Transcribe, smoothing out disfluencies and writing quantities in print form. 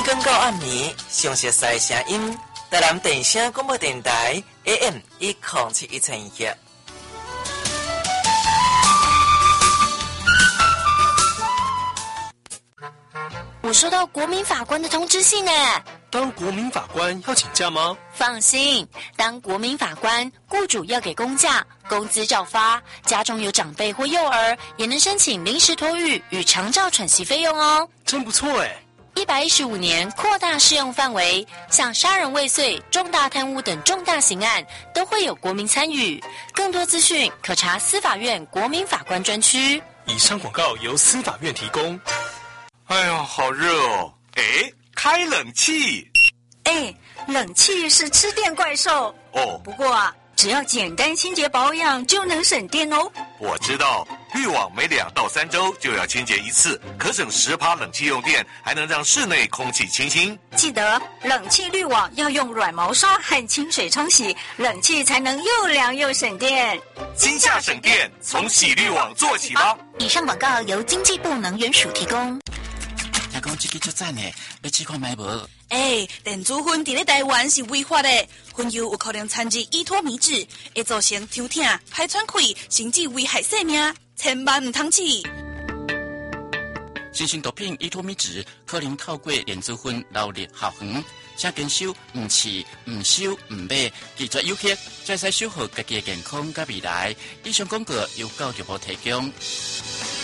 更到暗暝，详细赛声音，台南电声广播电台 AM107121。 我收到国民法官的通知信呢。 当国民法官要请假吗？ 放心，当国民法官，雇主要给公假，工资照发，家中有长辈或幼儿，也能申请临时托育与长照喘息费用哦。 真不错哎 ！115年扩大适用范围，像杀人未遂、重大贪污等重大刑案都会有国民参与。更多资讯可查司法院国民法官专区。 以上广告由司法院提供。 哎呦，好热哦！哎，开冷气。 哎，冷气是吃电怪兽哦。 不过啊，只要简单清洁保养就能省电哦。 我知道，滤网每2到3周就要清洁一次，可省10%冷气用电，还能让室内空气清新。 记得冷气滤网要用软毛刷和清水冲洗，冷气才能又凉又省电。 今夏省电，从洗滤网做起吧。 以上广告由经济部能源署提供。 听讲这个足赞的，要试看买无？ 电子烟伫咧台湾是违法的，烟油有可能掺入依托米脂，会造成抽痛、排喘气，甚至危害生命，千万唔通试。 新型毒品依托米脂可能透过电子烟流入校园，请坚守唔试、唔收、唔买，拒绝诱骗，才使守护家己的健康甲未来。以上广告由教育部提供。